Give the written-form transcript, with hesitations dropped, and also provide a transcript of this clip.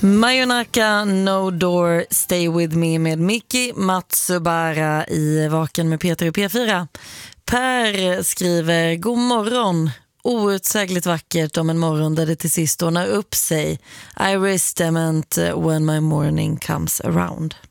Mayonaka, No Door, Stay With Me med Miki Matsubara i Vaken med Peter och P4. Per skriver: God morgon. Outsägligt vackert om en morgon där det till sist ordnar upp sig. Iris Dement, When My Morning Comes Around.